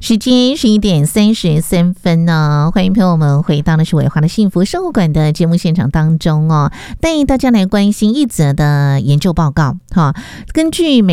时间11:33呢，欢迎朋友们回到的是伟华的幸福生活馆的节目现场当中哦，带大家来关心一则的研究报告哈，根据